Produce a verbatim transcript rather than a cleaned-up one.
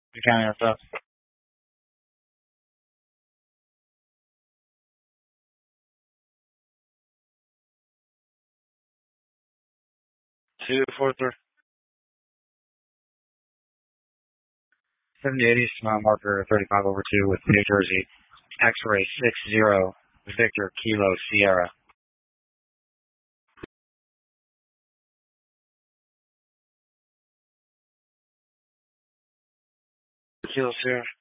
The county ourselves. Two four three. seventy eighty, mile marker thirty-five over two with New Jersey. X-ray six zero, Victor Kilo Sierra. Kilo Sierra.